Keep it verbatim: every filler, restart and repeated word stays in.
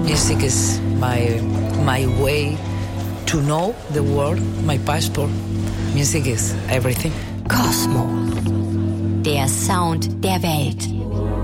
Music is my my way to know the world, my passport. Music is everything. Kosmo. Der Sound der Welt.